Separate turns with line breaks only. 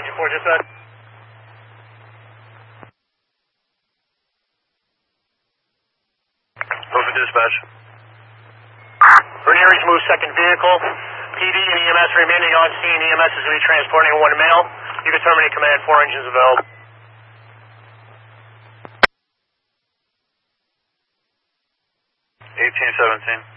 Engine 4 dispatch. Moving dispatch. Ranieri's moved second vehicle. PD and EMS remaining on scene. EMS is going to be transporting one male. You can terminate command, 4 engines available.
$1817.